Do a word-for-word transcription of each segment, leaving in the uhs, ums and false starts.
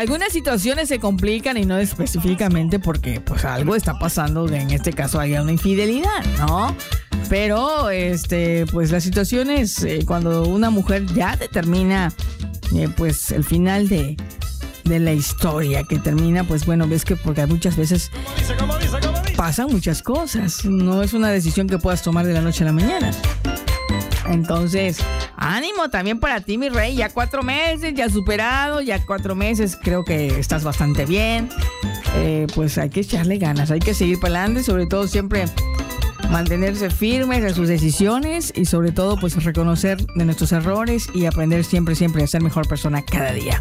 algunas situaciones se complican y no específicamente porque pues algo está pasando, de, en este caso haya una infidelidad, ¿no? Pero este pues las situaciones eh, cuando una mujer ya determina eh, pues el final de, de la historia, que termina pues bueno, ves que porque muchas veces pasan muchas cosas, no es una decisión que puedas tomar de la noche a la mañana. Entonces, ánimo también para ti, mi rey. Ya cuatro meses, ya superado, ya cuatro meses, creo que estás bastante bien. Eh, pues hay que echarle ganas, hay que seguir para adelante, sobre todo siempre mantenerse firmes en sus decisiones y sobre todo pues reconocer de nuestros errores y aprender siempre, siempre a ser mejor persona cada día.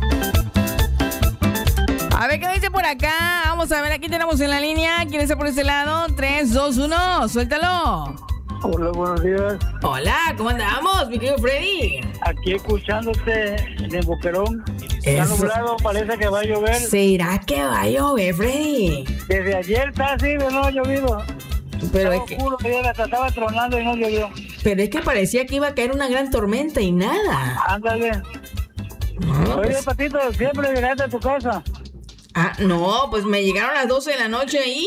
A ver qué dice por acá. Vamos a ver, aquí tenemos en la línea. ¿Quién está por este lado? tres, dos, uno, suéltalo. Hola, buenos días. Hola, ¿cómo andamos, mi querido Freddy? Aquí escuchándote de Boquerón. Está nublado, parece que va a llover. ¿Será que va a llover, Freddy? Desde ayer está así, pero no ha llovido. Pero estaba es que... oscuro, estaba tronando y no llovió. Pero es que parecía que iba a caer una gran tormenta y nada. Ándale. No, Oye, pues... Patito, ¿siempre llegaste a tu casa? Ah, no, pues me llegaron a las doce de la noche ahí.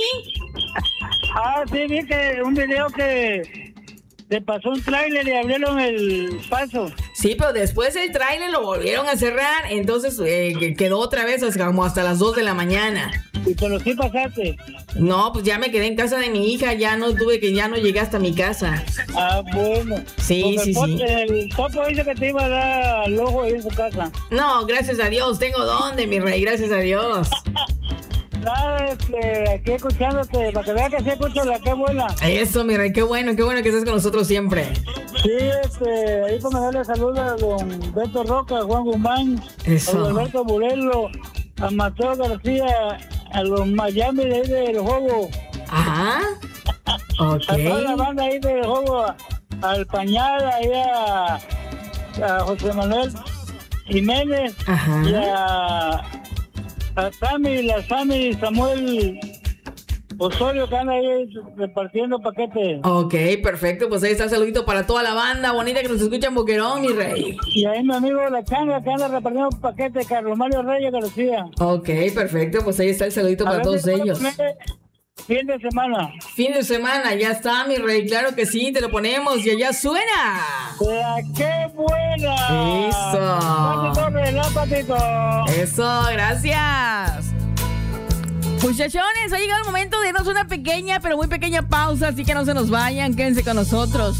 Ah, sí, vi que un video que te pasó un tráiler y abrieron el paso. Sí, pero después el tráiler lo volvieron a cerrar, entonces eh, quedó otra vez hasta, como hasta las dos de la mañana. Y pero sí pasaste. No, pues ya me quedé en casa de mi hija, ya no tuve que, ya no llegué hasta mi casa. Ah, bueno. Sí, sí, sí. sí. El topo dice que te iba a dar al ojo ahí en su casa. No, gracias a Dios, tengo dónde, mi rey, gracias a Dios. Nada, este, aquí escuchándote, para que veas que sí escucho la que buena. Eso, mi rey, qué bueno, qué bueno que estés con nosotros siempre. Sí, este, ahí para darle saludos a don Beto Roca, a Juan Guzmán, Eso. a don Alberto Burelo, a Mateo García, a los Miami de ahí del juego. Ajá. Ok. A toda la banda ahí del juego, al Pañal, ahí a, a José Manuel Jiménez. Ajá. Y a, a Sammy, la Sammy Samuel Osorio, que anda ahí repartiendo paquetes. Ok, perfecto, pues ahí está el saludito para toda la banda bonita que nos escucha en Boquerón, mi rey. Y ahí mi amigo La Changa, que anda repartiendo paquetes, Carlos Mario Reyes García. Ok, perfecto, pues ahí está el saludito para todos ellos. Fin de semana. Fin de semana, ya está, mi rey, claro que sí, te lo ponemos y allá suena. ¡La qué buena! Eso. Patito, la patito. Eso, gracias. Muchachones, ha llegado el momento de irnos una pequeña, pero muy pequeña pausa, así que no se nos vayan, quédense con nosotros.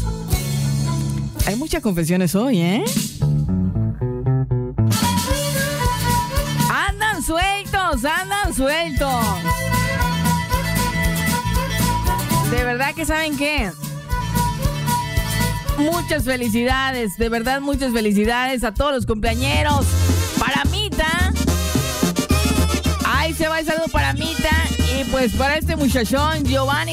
Hay muchas confesiones hoy, ¿eh? Andan sueltos, andan sueltos. De verdad que ¿saben qué? Muchas felicidades, de verdad muchas felicidades a todos los cumpleañeros. Para Mita. Ahí se va el saludo para Mita. Y pues para este muchachón, Giovanni.